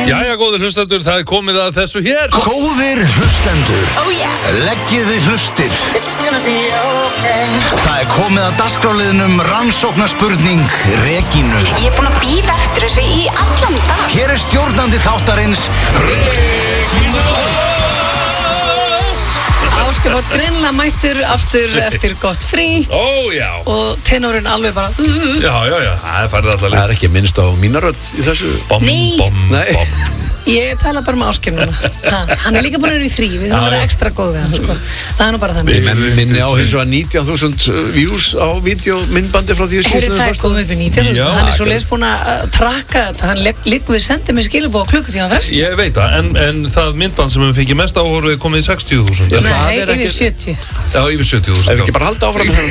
Jæja, góðir hlustendur, það komið að þessu hér. Góðir hlustendur, leggið þið hlustir. Það komið að dagskráliðnum rannsóknarspurning Regínu. Ég búin að bíða eftir þessu í allan dag. Hér stjórnandi þáttarins Regínu. Ásgeir var greinilega mættur aftur eftir gott frí. Já. Og tenorinn alveg bara Já, það færði alltaf leið. Það ekki minnst á mína rödd í þessu. Nei. Nei. Ég tala bara með Ásgeir núna. Hann líka búin að vera í frí. Við þurfum að vera ekstra góð við hann, sko. Það nú bara þannig. Minni á hins vegar 19.000 views á vídeomyndbandi frá því að síðan það kom upp í 19.000. Hann svo leys búin að trakka þetta. Hann liggur við sendið með skilabóð klukkutíma frest. Ég veit það, en það myndband sem við fengið mest áhorfið komið í 60.000. Nei, yfir 70. Já, yfir 70.000. Ef ekki bara halda áfram með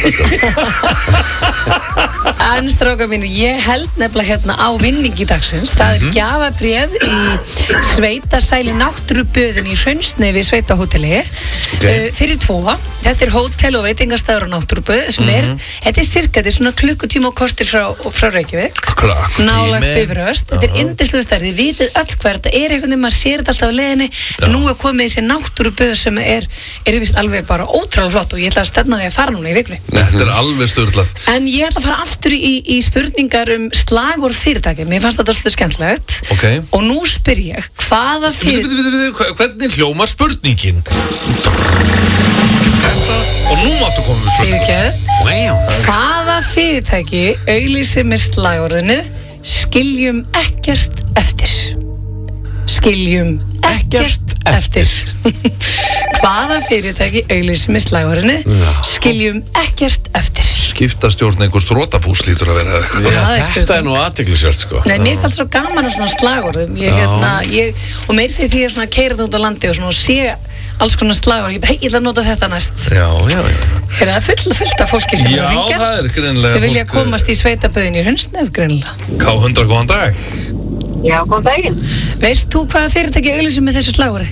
En strákar mínir, ég held nefnilega hérna á vinningi dagsins. Það gjafabréf í Sveitasæli náttúruböðin í Hraunsnei við Sveitahóteli fyrir 2. Þetta hótel og veitingastæður á náttúruböð sem þetta cirka, þetta svona klukkutíma og kortir frá Reykjavík. Nálægt Bifröst. Þetta yndislega stærð. Þið vitið öll hver þetta einhvern veginn, maður sér þetta alltaf á leiðinni. Nú komið þessi náttúruböð sem vist alveg bara ótrúlega flott og ég ætla að stefna því að fara núna í vikunni. Þetta alveg sturlað. En ég ætla að fara aftur í spurningar slagorð fyrirtæki. Mér fannst þetta svolítið skemmtilegt. Og nú spyr ég, hvaða fyrirtæki... Hvernig hljómar spurningin? Og nú máttu koma með spurningin. Hvaða fyrirtæki auglýsir með slagorðinu skiljum ekkert eftir? Skiljum ekkert eftir. Hvaða fyrirtæki auglýsir með slagorðinu skiljum ekkert eftir? Skiptastjórn einhvers þrotabús lítur að vera. Þetta nú athyglisvert, sko. Nei, mér finnst alltaf svo gaman á svona slagorðum. Og meir sé því að svona keyra þetta út á landi og svona sé alls konar slagorð. Ég ætla að nota þetta næst. Já. Það fullt af fólki sem er að ringja. Já, það greinilega. Þau vilja komast í sveitaböðin í Hraunsnei, greinilega. K100, góðan dag. Já, góðan daginn. Veist þú hvaða fyrirtæki auglýsir með þessu slagorði?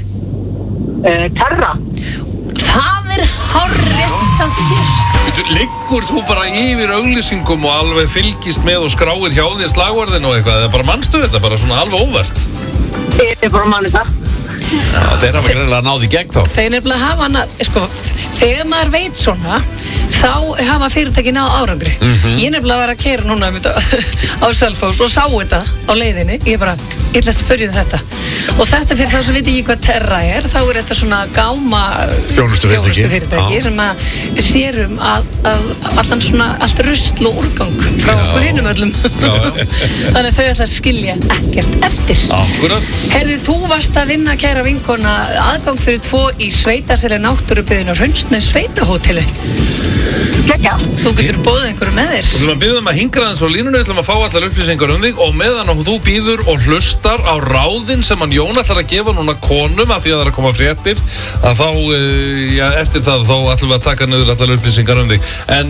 Terra. Það hárrétt hjá þér. Liggur þú bara yfir auglýsingum og alveg fylgist með og skráir hjá þér slagorðin og eitthvað? Eða bara manstu þetta, bara svona alveg óvart? Ég bara manni það. Þeir hafa greinilega náð í gegn þá. Þeir nefnilega hafa hana, sko, þegar maður veit svona, þá hafa fyrirtæki náð árangri. Ég nefnilega var að keyra núna á Selfoss og sá þetta á leiðinni. Ég ætla að spyrja þetta. Og þetta fyrir þá sem veit ekki hvað Terra þá þetta svona gáma þjónustufyrirtæki sem að sérum að allt rusl og úrgang frá okkur hinum öllum. Þannig að þau ætla að skilja ekkert eftir. Akkurat. Herðu, þú varst að vinna, kæra vinkona, aðgang fyrir 2 í Sveitasæli náttúruböðin á Hraunsnei Sveitahóteli. Já. Þú getur boðið einhverju með þér. Þú ætlum að biðja að hingra þess á línunni, við ætlum að fá allar upplýsingar þig og meðan þú býður og hlustar á ráðin sem hann Jón ætlar að gefa núna konum af því að það er að koma fréttir að þá, eftir það þá ætlum við að taka niður allar upplýsingar þig. En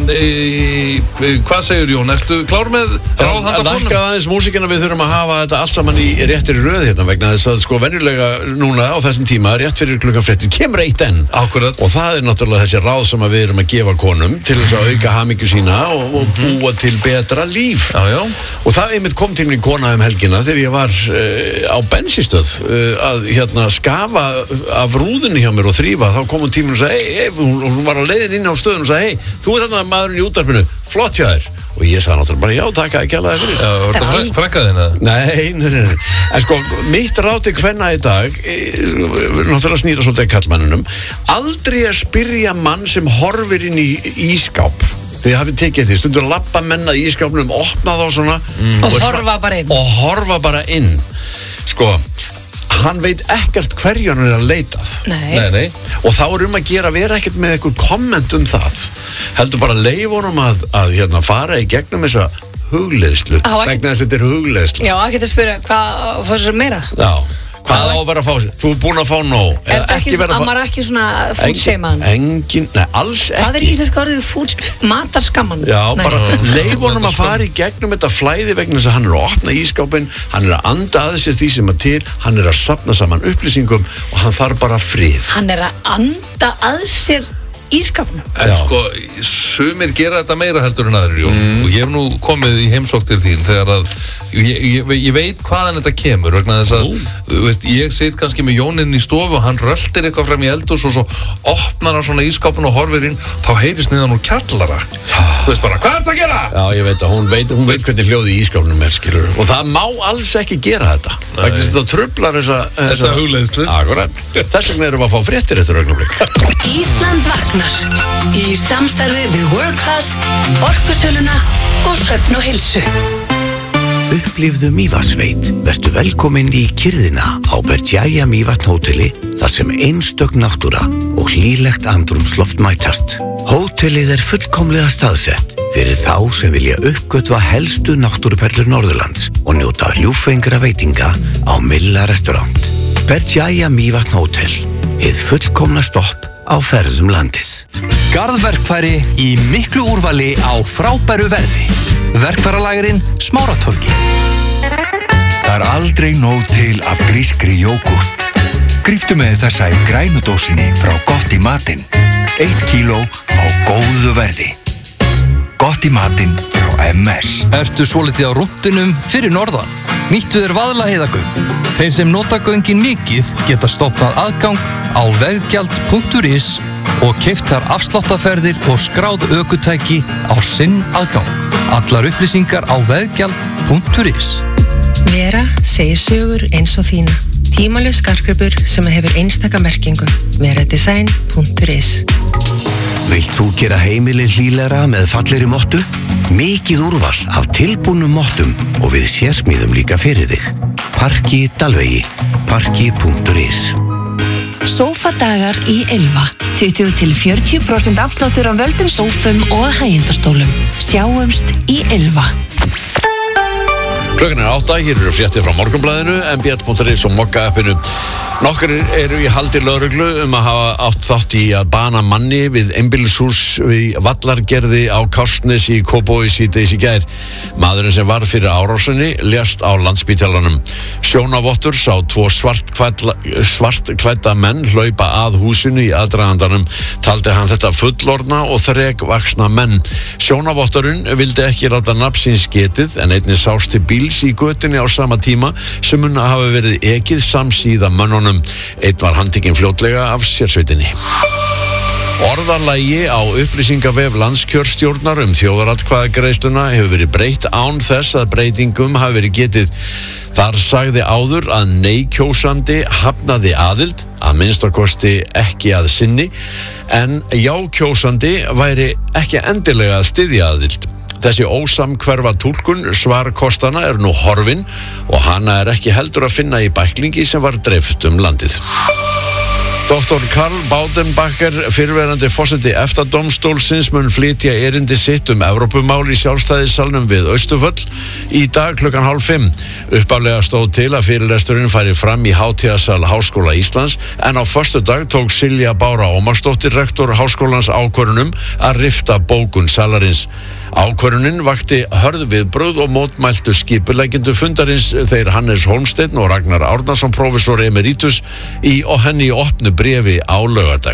hvað segir Jón? Ertu klár með ráð handa konum? Lækka aðeins músíkina, við þurfum að hafa þetta allt saman í réttir röð hérna vegna þess að sko venjulega núna á þessum tíma rétt fyrir klukkan fréttir kemur eitt enn. Akkurat. Og það er náttúrulega þessi ráð sem við erum að gefa konum til þess að auka hamingju sína og búa til betra líf. Já. Og það einmitt kom til mér kona helgina þegar ég var á bensínstöð að skafa af rúðunni hjá mér og þrífa. Þá kom hún tíminn og sagði, hún var á leiðin inn á stöðun og sagði, þú þarna maðurinn í útvarpinu, flott hjá þér. Og ég sagði náttúrulega bara, já, takk að kjalla þér fyrir. Já, var þetta frekkaðinn eða? Nei. En sko, mitt ráð til kvenna í dag, náttúrulega snýra svolítið kallmannunum, aldrei að spyrja mann sem horfir inn í ískáp. Þið hafið tekið því, stundur að labba menna í ískápnum, opna þá svona og horfa bara inn. Og horfa bara inn. Sko, hann veit ekkert hverju hann er að leitað. Nei. Og þá er að gera vera ekkert með eitthvað komment það. Heldur bara leif honum að fara í gegnum þessa hugleiðslu. Vegna þess að þetta er hugleiðslu. Já, ekki að spyrja, hvað fór sér meira? Já. Hvað á að vera að fá sér? Þú er búin að fá nóg. Er ekki svona fútseiman? Engin, nei, alls ekki. Hvað er íslenska orðið matarskamman? Já, bara leif honum að fara í gegnum þetta flæði vegna þess að hann er að opna ískápinn, hann er að anda að sér því sem er til, hann er að safna saman upplýsingum og hann þarf bara frið. Hann er að anda að sér ískapnum. En sko, sumir gera þetta meira heldur en aðrir, Jón. Og ég hef nú komið í heimsókn til þín þegar að ég veit hvaðan þetta kemur vegna þess að þú veist, ég sit kannski með Jónin í stofu og hann röltir eitthvað frem í eldhús og svo opnar hann svona ískápun og horfir inn, þá heyrist niðan úr kjallara. Þú veist bara, hvað ert að gera? Já, ég veit að hún veit hvernig hljóði í ískápnum er, skilur. Og það má alls ekki gera þetta. Það truflar þessa hugleiðslu. Akkurat. Þess vegna erum við að fá fréttir eftir augnablik. Ísland vaknar í samstarfi við World Class, Orkusöluna og Svefn og Heilsu. Upplifðu Mývatnssveit. Vertu velkomin í kyrrðina á Berjaya Mývatn hóteli þar sem einstök náttúra og hlýlegt andrúmsloft mætast. Hótelið er fullkomlega staðsett fyrir þá sem vilja uppgötva helstu náttúruperlur Norðurlands og njóta ljúffengra veitinga á Milla restaurant. Berjaya Mývatn hótel. Hið fullkomna stopp á ferðum landið. Garðverkfæri í miklu úrvali á frábæru verði. Verkfæralægurinn Smáratorgi. Það er aldrei nóg til af grískri jógurt. Gríptu með þessa í grænudósinni frá Gott í matinn. 1 kíló á góðu verði. Gott í matinn frá MS. Ertu svolítið á rúndunum fyrir norðan? Nýttu þér Vaðlaheiðargöng. Þeir sem nota göngin mikið geta stoppað aðgang á veggjald.is og keypt þar afsláttarferðir og skráð ökutæki á sinn aðgang. Allar upplýsingar á veggjald.is. Vera segir sögur eins og þína. Tímalaus skartgripur sem hefur einstaka merkingu. Veradesign.is. Vilt þú gera heimilið hlýlegra með fallegri mottu? Mikið úrval af tilbúnum mottum og við sérsmíðum líka fyrir þig. Parki Dalvegi. Parki.is. Sófadagar í Ylva. 20-40% afsláttur á völdum sófum og hægindastólum. Sjáumst í Ylva. Klukkan er 8, hér eru fréttir frá Morgunblaðinu, mbl.is og Mokka-appinu. Nokkur eru í haldi lögreglu að hafa átt þátt í að bana manni við einbýlishús við Vallargerði á Kársnesi í Kópavogi síðdegis í gær. Maðurinn sem var fyrir árásinni lést á Landspítalanum. Sjónavottur sá 2 svartklædda menn hlaupa að húsinu í aðdragandanum. Taldi hann þetta fullorðna og þrekvaxna menn. Sjónavotturinn vildi ekki láta nafn síns getið en einnig sást til bíls í götunni á sama tíma sem mun hafa verið ekið samsíða mönnunum. Einn var handtekinn fljótlega af sérsveitinni. Orðalagi á upplýsingavef landskjörstjórnar þjóðaratkvæðagreiðsluna hefur verið breytt án þess að breytingum hafi verið getið. Þar sagði áður að nei-kjósandi hafnaði aðild, að minnstakosti ekki að sinni, en já-kjósandi væri ekki endilega að styðja aðild. Þessi ósamhverfa túlkun svarkostana er nú horfin og hana er ekki heldur að finna í bæklingi sem var dreift landið. Dr. Karl Baudenbacher, fyrrverandi forseti EFTA-dómstólsins, mun flytja erindi sitt Evrópumál í sjálfstæðissalnum við Austurvöll í dag klukkan 4:30. Upphaflega stóð til að fyrirlesturinn færi fram í hátíðasal Háskóla Íslands en á föstudag tók Silja Bára Ómarsdóttir, rektor Háskólans, ákvörðun að rifta bókun salarins. Ákvörðunin vakti hörð viðbrögð og mótmæltu skipuleggjendur fundarins þeir Hannes Hólmsteinn og Ragnar Árnason, prófessor emeritus, í henni opnu bréfi á laugardag.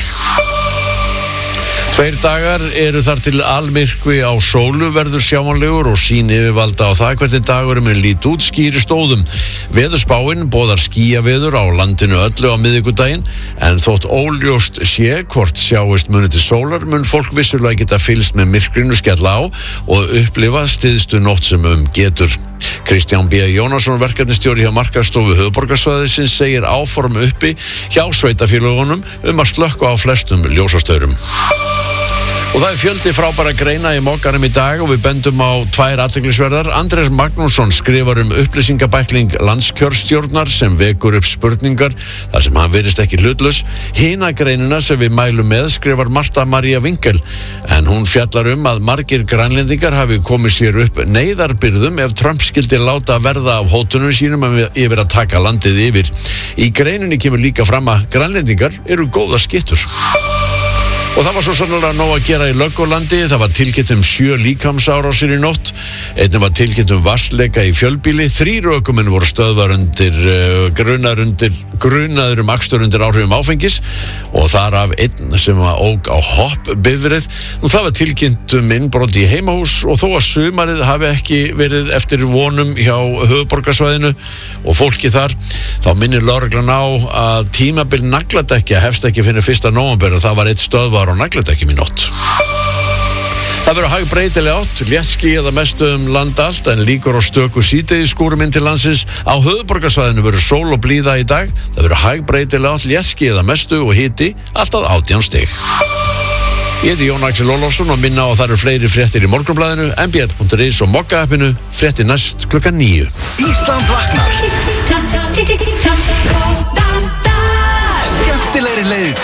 2 dagar eru þar til almyrkvi á sólu verður sjáanlegur og sýn yfirvalda á það hvernig dagurum líti út skýrist óðum. Veðurspáin boðar skýjaveður á landinu öllu á miðvikudaginn en þótt óljóst sé hvort sjáist muni til sólar mun fólk vissulega geta fylgst með myrkrinu skella á og upplifa styðstu nótt sem getur. Kristján B. Jónasson, verkefnisstjóri hjá Markaðsstofu höfuðborgarsvæðisins, segir áform uppi hjá sveitarfélögunum að slökkva á flestum ljósastaurum. Og það fjöldi frábæra greina í Mokkanum í dag og við bendum á 2 athyglisverðar. Andrés Magnússon skrifar upplýsingabækling landskjörstjórnar sem vekur upp spurningar þar sem hann virðist ekki hlutlaus. Hina greinina sem við mælum með skrifar Marta María Winkel en hún fjallar að margir grænlendingar hafi komið sér upp neyðarbyrðum ef Trump skildi láta verða af hótunum sínum yfir að taka landið yfir. Í greininni kemur líka fram að grænlendingar eru góða skyttur. Og það var svo sannlega nóg að gera í Löggólandi. Það var tilkynnt 7 líkamsárásir í nótt. Einnig var tilkynnt vatnsleika í fjölbíli. 3 ökumenn voru stöðvar grunaður akstur undir áhrifum áfengis og þar af einn sem ók á hoppbifreið. Nú það var tilkynnt innbrot í heimahús og þó að sumarið hafi ekki verið eftir vonum hjá höfuðborgarsvæðinu og fólki þar, þá minnir lögreglan á að tímabil nagladekkja hefst ekki fyrir 1. nóvember og það var 1 stöðvar á nagladekkjum í nótt. Það verður hægbreytileg átt, léttskýjað að mestu land allt en líkur á stöku síðdegisskúrum inn til landsins. Á höfuðborgarsvæðinu verður sól og blíða í dag. Það verður hægbreytileg átt, léttskýjað að mestu og hiti allt að 18 stig. Ég heiti Jón Axel Ólafsson og minna á að það eru fleiri fréttir í Morgunblaðinu, mbl.is og Mokka-appinu. Fréttir næst klukkan 9. Ísland vaknar. Skemmtilegri leiðir til